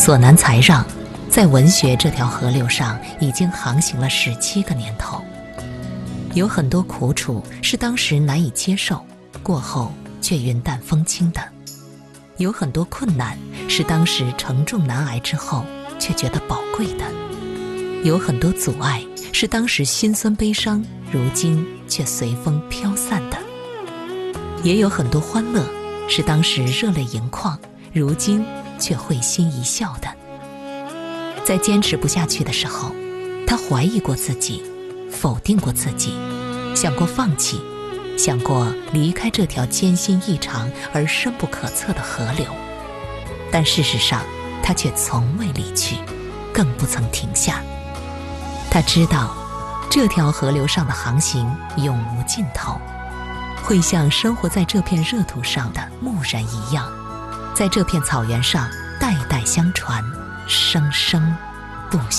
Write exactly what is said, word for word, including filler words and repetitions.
索南才让在文学这条河流上已经航行了十七个年头，有很多苦楚是当时难以接受，过后却云淡风轻的；有很多困难是当时承重难挨之后却觉得宝贵的；有很多阻碍是当时心酸悲伤，如今却随风飘散的；也有很多欢乐是当时热泪盈眶，如今却会心一笑的。在坚持不下去的时候，他怀疑过自己，否定过自己，想过放弃，想过离开这条艰辛异常而深不可测的河流，但事实上他却从未离去，更不曾停下。他知道这条河流上的航行永无尽头，会像生活在这片热土上的牧人一样，在这片草原上代代相传，生生不息。